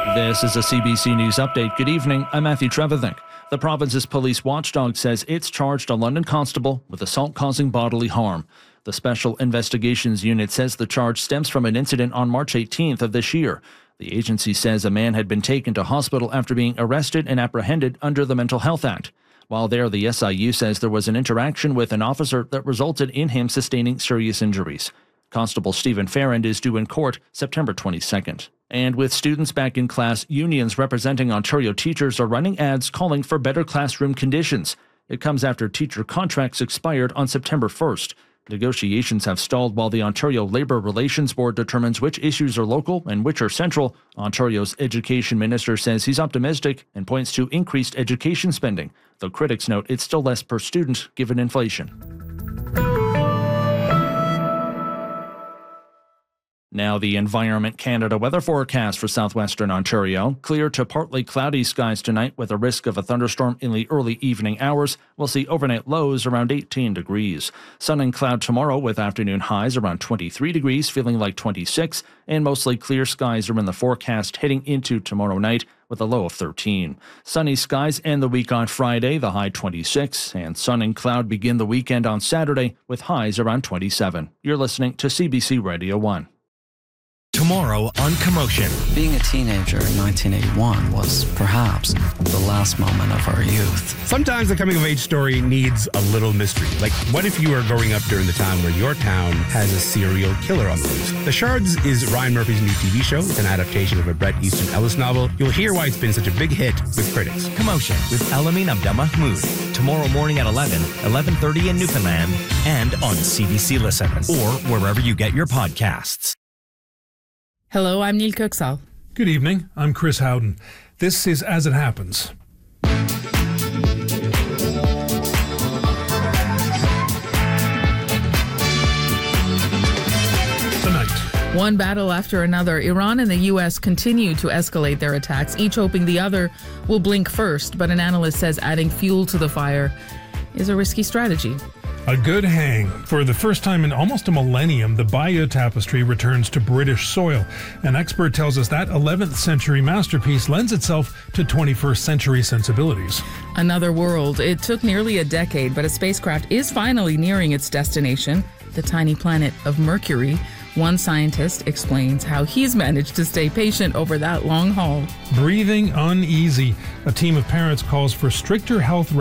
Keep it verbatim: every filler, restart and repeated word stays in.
This is a C B C News Update. Good evening. I'm Matthew Trevithick. The province's police watchdog says it's charged a London constable with assault causing bodily harm. The Special Investigations Unit says the charge stems from an incident on March eighteenth of this year. The agency says a man had been taken to hospital after being arrested and apprehended under the Mental Health Act. While there, the S I U says there was an interaction with an officer that resulted in him sustaining serious injuries. Constable Stephen Farrand is due in court September twenty-second. And with students back in class, unions representing Ontario teachers are running ads calling for better classroom conditions. It comes after teacher contracts expired on September first. Negotiations have stalled while the Ontario Labour Relations Board determines which issues are local and which are central. Ontario's education minister says he's optimistic and points to increased education spending, though critics note it's still less per student given inflation. Now the Environment Canada weather forecast for southwestern Ontario. Clear to partly cloudy skies tonight with a risk of a thunderstorm in the early evening hours. We'll see overnight lows around eighteen degrees. Sun and cloud tomorrow with afternoon highs around twenty-three degrees, feeling like twenty-six. And mostly clear skies are in the forecast heading into tomorrow night with a low of thirteen. Sunny skies end the week on Friday, the high twenty-six. And sun and cloud begin the weekend on Saturday with highs around twenty-seven. You're listening to C B C Radio one. Tomorrow on Commotion. Being a teenager in nineteen eighty-one was perhaps the last moment of our youth. Sometimes the coming-of-age story needs a little mystery. Like, what if you were growing up during the time where your town has a serial killer on the loose? The Shards is Ryan Murphy's new T V show. It's an adaptation of a Bret Easton Ellis novel. You'll hear why it's been such a big hit with critics. Commotion with Elamine Abdelmahmoud. Tomorrow morning at eleven, eleven thirty in Newfoundland, and on C B C Listen, or wherever you get your podcasts. Hello, I'm Neil Kuxal. Good evening, I'm Chris Howden. This is As It Happens. Tonight. One battle after another, Iran and the U S continue to escalate their attacks, each hoping the other will blink first. But an analyst says adding fuel to the fire is a risky strategy. A good hang. For the first time in almost a millennium, the Bayeux Tapestry returns to British soil. An expert tells us that eleventh century masterpiece lends itself to twenty-first century sensibilities. Another world. It took nearly a decade, but a spacecraft is finally nearing its destination, the tiny planet of Mercury. One scientist explains how he's managed to stay patient over that long haul. Breathing uneasy. A team of parents calls for stricter health